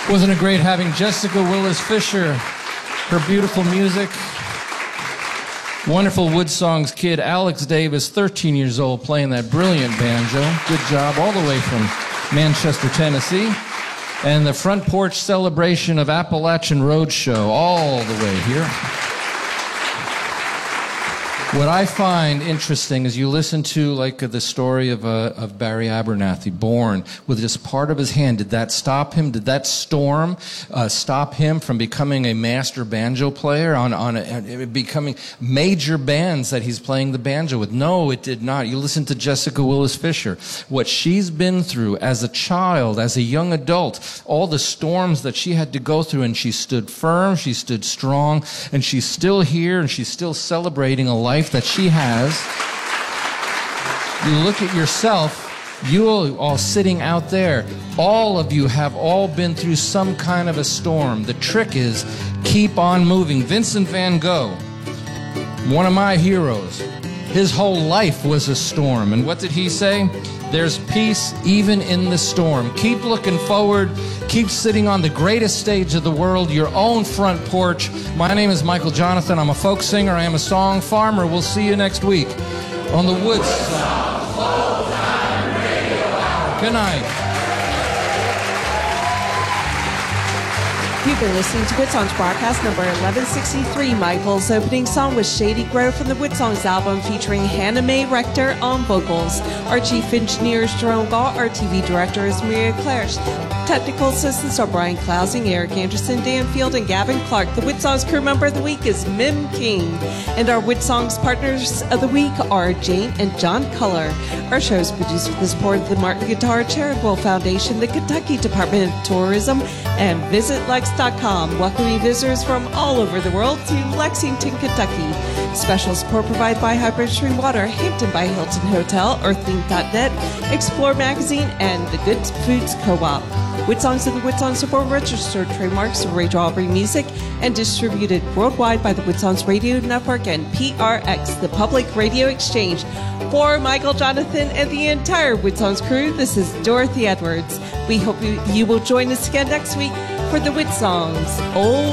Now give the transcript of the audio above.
Wasn't it great having Jessica Willis Fisher, her beautiful music? Wonderful Woodsongs kid, Alex Davis, 13 years old, playing that brilliant banjo. Good job, all the way from Manchester, Tennessee. And the Front Porch Celebration of Appalachian Roadshow, all the way here. What I find interesting is you listen to like the story of Barry Abernathy, born with just part of his hand. Did that stop him? Did that storm stop him from becoming a master banjo player becoming major bands that he's playing the banjo with? No, it did not. You listen to Jessica Willis Fisher, what she's been through as a child, as a young adult, all the storms that she had to go through, and she stood firm, she stood strong, and she's still here, and she's still celebrating a life that she has. You look at yourself, you all sitting out there, all of you have all been through some kind of a storm. The trick is keep on moving. Vincent van Gogh, one of my heroes, his whole life was a storm. And what did he say? There's peace even in the storm. Keep looking forward. Keep sitting on the greatest stage of the world, your own front porch. My name is Michael Jonathan. I'm a folk singer. I am a song farmer. We'll see you next week on the Woods. Good night. You've been listening to Woodsongs broadcast number 1163. Michael's opening song was Shady Grove from the Woodsongs album, featuring Hannah Mae Rector on vocals. Our chief engineer is Jerome Gall. Our TV director is Maria Clarish. Technical assistants are Brian Clousing, Eric Anderson, Dan Field, and Gavin Clark. The Woodsongs crew member of the week is Mim King. And our Woodsongs partners of the week are Jane and John Culler. Our show is produced with the support of the Martin Guitar Charitable Foundation, the Kentucky Department of Tourism, and VisitLex.com, welcoming visitors from all over the world to Lexington, Kentucky. Special support provided by Hybrid Stream Water, Hampton by Hilton Hotel, Earthlink.net, Explore Magazine, and the Good Foods Co-op. Woodsongs and the Woodsongs support registered trademarks of Ray Aubrey Music and distributed worldwide by the Woodsongs Radio Network and PRX, the Public Radio Exchange. For Michael Jonathan and the entire Woodsongs crew, this is Dorothy Edwards. We hope you will join us again next week for the Woodsongs Old